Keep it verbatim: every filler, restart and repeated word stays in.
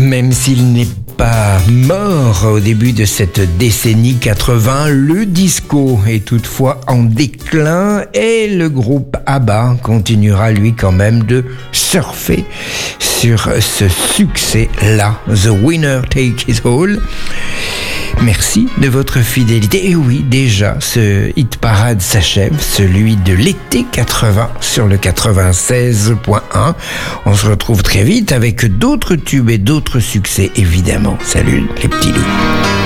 Même s'il n'est pas mort au début de cette décennie quatre-vingts, le disco est toutefois en déclin et le groupe ABBA continuera lui quand même de surfer sur ce succès-là. The Winner Take It All. Merci de votre fidélité. Et oui, déjà, ce hit parade s'achève, celui de l'été quatre-vingts sur le quatre-vingt-seize point un. On se retrouve très vite avec d'autres tubes et d'autres succès, évidemment. Salut les petits loups.